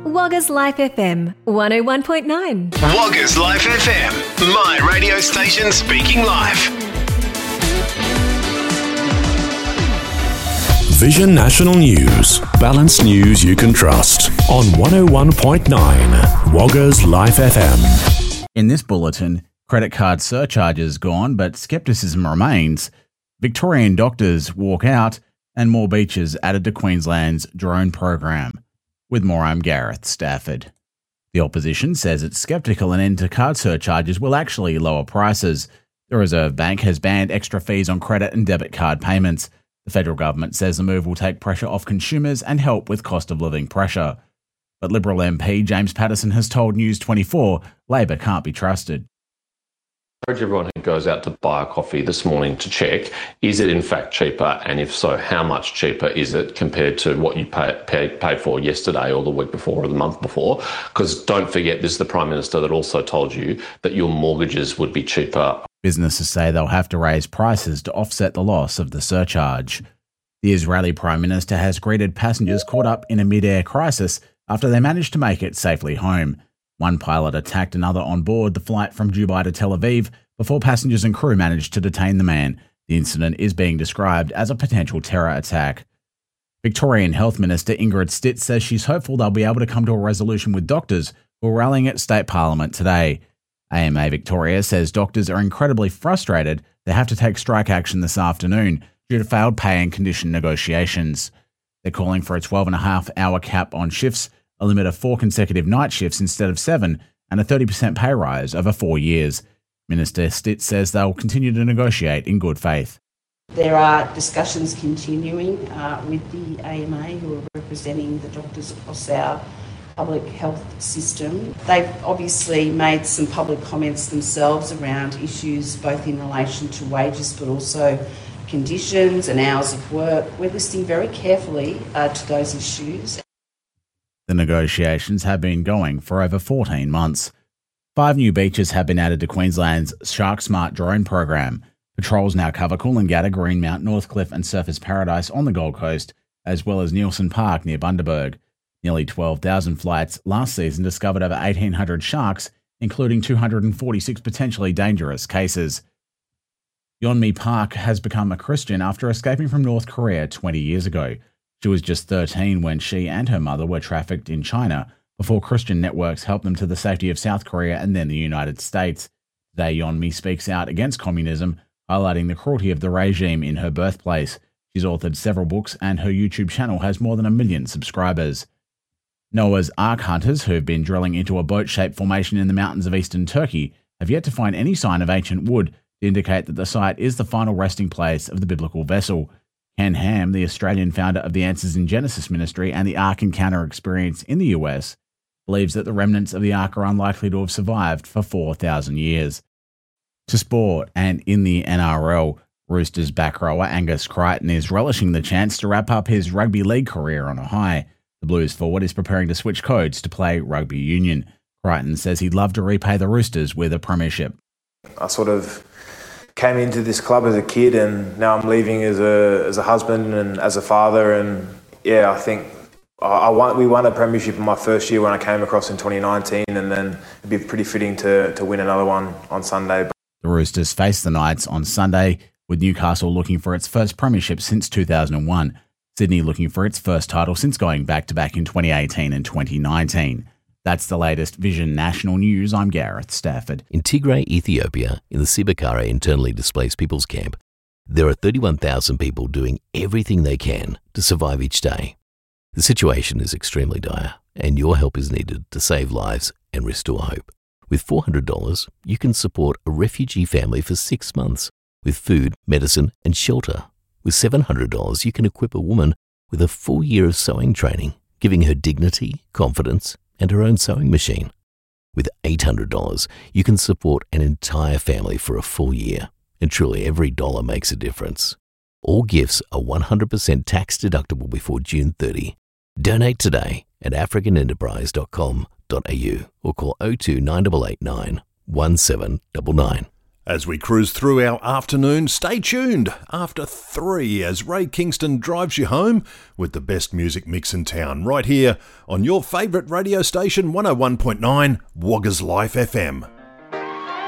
Wagga's Life FM 101.9. Wagga's Life FM, my radio station speaking live. Vision National News, balanced news you can trust on 101.9 Wagga's Life FM. In this bulletin, credit card surcharges gone, but scepticism remains. Victorian doctors walk out, and more beaches added to Queensland's drone program. With more, I'm Gareth Stafford. The opposition says it's sceptical an end to card surcharges will actually lower prices. The Reserve Bank has banned extra fees on credit and debit card payments. The federal government says the move will take pressure off consumers and help with cost of living pressure. But Liberal MP James Paterson has told News 24 Labor can't be trusted. I encourage everyone who goes out to buy a coffee this morning to check, is it in fact cheaper? And if so, how much cheaper is it compared to what you paid for yesterday or the week before or the month before? Because don't forget, this is the Prime Minister that also told you that your mortgages would be cheaper. Businesses say they'll have to raise prices to offset the loss of the surcharge. The Israeli Prime Minister has greeted passengers caught up in a mid-air crisis after they managed to make it safely home. One pilot attacked another on board the flight from Dubai to Tel Aviv before passengers and crew managed to detain the man. The incident is being described as a potential terror attack. Victorian Health Minister Ingrid Stitt says she's hopeful they'll be able to come to a resolution with doctors who are rallying at State Parliament today. AMA Victoria says doctors are incredibly frustrated they have to take strike action this afternoon due to failed pay and condition negotiations. They're calling for a 12.5-hour cap on shifts, a limit of 4 consecutive night shifts instead of 7, and a 30% pay rise over 4 years. Minister Stitt says they'll continue to negotiate in good faith. There are discussions continuing with the AMA, who are representing the doctors across our public health system. They've obviously made some public comments themselves around issues both in relation to wages but also conditions and hours of work. We're listening very carefully to those issues. The negotiations have been going for over 14 months. 5 new beaches have been added to Queensland's Shark Smart drone program. Patrols now cover Coolangatta, Greenmount, Northcliffe and Surfers Paradise on the Gold Coast, as well as Nielsen Park near Bundaberg. Nearly 12,000 flights last season discovered over 1,800 sharks, including 246 potentially dangerous cases. Yeonmi Park has become a Christian after escaping from North Korea 20 years ago. She was just 13 when she and her mother were trafficked in China before Christian networks helped them to the safety of South Korea and then the United States. Today, Yeonmi speaks out against communism, highlighting the cruelty of the regime in her birthplace. She's authored several books and her YouTube channel has more than 1 million subscribers. NOAA's Ark hunters, who have been drilling into a boat-shaped formation in the mountains of eastern Turkey, have yet to find any sign of ancient wood to indicate that the site is the final resting place of the biblical vessel. Ken Ham, the Australian founder of the Answers in Genesis Ministry and the Ark Encounter experience in the US, believes that the remnants of the Ark are unlikely to have survived for 4,000 years. To sport, and in the NRL, Roosters back rower Angus Crichton is relishing the chance to wrap up his rugby league career on a high. The Blues forward is preparing to switch codes to play rugby union. Crichton says he'd love to repay the Roosters with a premiership. I sort of came into this club as a kid and now I'm leaving as a husband and as a father, and yeah, I think we won a premiership in my first year when I came across in 2019, and then it'd be pretty fitting to win another one on Sunday. The Roosters face the Knights on Sunday, with Newcastle looking for its first premiership since 2001, Sydney looking for its first title since going back-to-back in 2018 and 2019. That's the latest Vision National News. I'm Gareth Stafford. In Tigray, Ethiopia, in the Sibakara internally displaced people's camp, there are 31,000 people doing everything they can to survive each day. The situation is extremely dire, and your help is needed to save lives and restore hope. With $400, you can support a refugee family for 6 months with food, medicine, and shelter. With $700, you can equip a woman with a full year of sewing training, giving her dignity, confidence, and her own sewing machine. With $800, you can support an entire family for a full year, and truly every dollar makes a difference. All gifts are 100% tax deductible before June 30. Donate today at africanenterprise.com.au or call 02 9889 1799. As we cruise through our afternoon, stay tuned after 3 as Ray Kingston drives you home with the best music mix in town, right here on your favourite radio station, 101.9 Woggers Life FM.